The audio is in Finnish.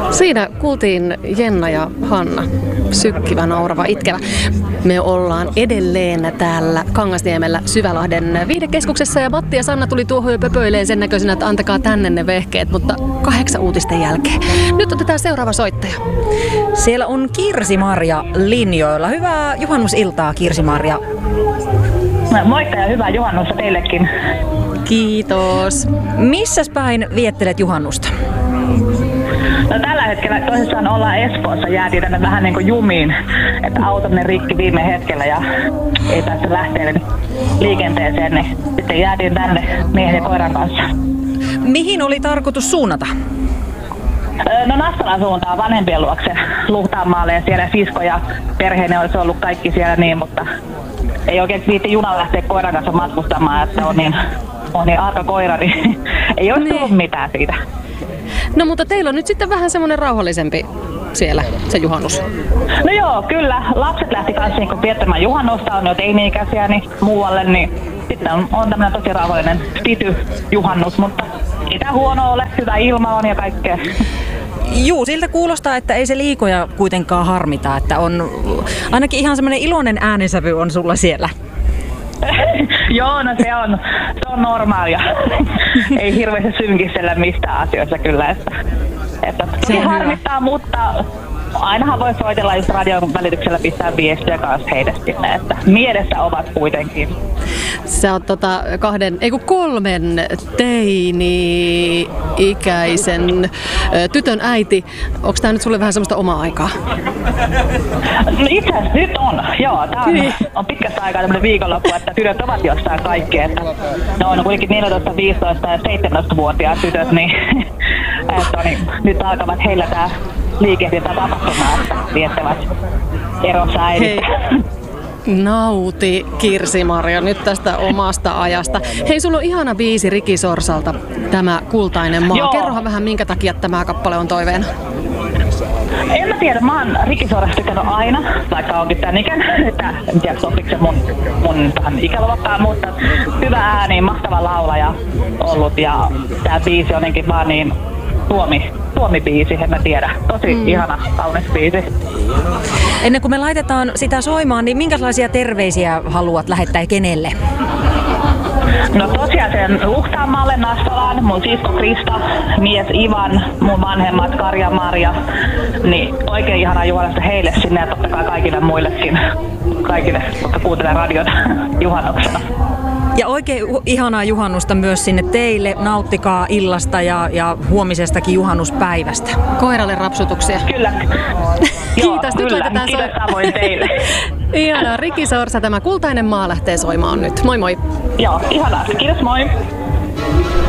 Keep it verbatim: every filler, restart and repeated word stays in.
Siinä kuultiin Jenna ja Hanna, sykkivä, naurava, itkevä. Me ollaan edelleen täällä Kangasniemellä Syvälahden viihdekeskuksessa ja Matti ja Sanna tuli tuohon jo pöpöileen sen näköisenä, että antakaa tänne ne vehkeet, mutta kahdeksan uutisten jälkeen. Nyt otetaan seuraava soittaja. Siellä on Kirsi-Marja linjoilla. Hyvää juhannusiltaa, Kirsi-Marja. Moikka ja hyvää juhannusta teillekin. Kiitos. Missäs päin viettelet juhannusta? No, tällä hetkellä tosissaan ollaan Espoossa, jäätiin tänne vähän niin kuin jumiin, että auto meni rikki viime hetkellä ja ei päästy lähteä liikenteeseen, niin sitten jäätiin tänne miehen ja koiran kanssa. Mihin oli tarkoitus suunnata? No Nastolan suuntaan vanhempien luokse Luhtaanmaalle ja siellä sisko ja perheinen olisi ollut kaikki siellä niin, mutta ei oikein viitti junan lähteä koiran kanssa matkustamaan, että on niin, on niin arka koira, niin ei olisi tullut mitään siitä. No mutta teillä on nyt sitten vähän semmoinen rauhallisempi siellä se juhannus. No joo, kyllä. Lapset lähti kanssa niin viettämään juhannusta, on jo teini-ikäisiä niin muualle, niin sitten on, on tämmöinen tosi rauhallinen pity juhannus, mutta ei tää huono ole, hyvä ilma on ja kaikkea. Juu, siltä kuulostaa, että ei se liikoja kuitenkaan harmita, että on ainakin ihan semmoinen iloinen äänensävy on sulla siellä. Joo, no se on, se on normaalia. Ei hirveästi synkistellä mistään asioista kyllä. Että, että tosi harmittaa, mutta ainahan voi soitella, jos radion välityksellä pistää viestiä kanssa heille sinne, että mielessä ovat kuitenkin. Sä oot tota kahden, ei kun kolmen teini-ikäisen tytön äiti. Onks tää nyt sulle vähän semmoista omaa aikaa? No itse asiassa nyt on, joo. Tää on, on pitkästä aikaa tämmönen viikonloppu, että tytöt ovat jossain kaikki. Että ne on kuitenkin neljätoista, viisitoista ja seitsemäntoista-vuotiaat tytöt, niin, että, niin nyt alkavat heillä tää liikehdintä tapahtumaan, että viettävät erossa äidistä. Nauti, Kirsi-Marja, nyt tästä omasta ajasta. Hei, sulla on ihana biisi Riki Sorsalta, tämä Kultainen maa. Joo. Kerrohan vähän, minkä takia tämä kappale on toiveena. En mä tiedä, mä oon Riki Sorasta tykännyt aina, vaikka onkin tän ikäinen, että en tiedä sopiiko se mun, mun tähän ikäluokkaan, mutta hyvä ääni, mahtava laulaja ollut ja tää biisi on jotenkin vaan niin Suomi, Suomi-biisi, en mä tiedä. Tosi mm. ihana, kaunis biisi. Ennen kuin me laitetaan sitä soimaan, niin minkälaisia terveisiä haluat lähettää kenelle? No tosiaan sen Luhtaanmaalle, Nastolaan, mun sisko Krista, mies Ivan, mun vanhemmat Karja ja Marja. Niin oikein ihanaa juhannusta heille sinne ja totta kai kaikille muillekin, kaikille, jotka kuuntelee radiota juhannuksena. Ja oikein ihanaa juhannusta myös sinne teille. Nauttikaa illasta ja, ja huomisestakin juhannuspäivästä. Koiralle rapsutuksia. Kyllä. Kiitos, Joo, nyt laitetaan Kiitos samoin teille. Ihanaa, Riki Sorsa, tämä Kultainen maa lähtee soimaan nyt. Moi moi. Joo, ihanaa. Kiitos, moi.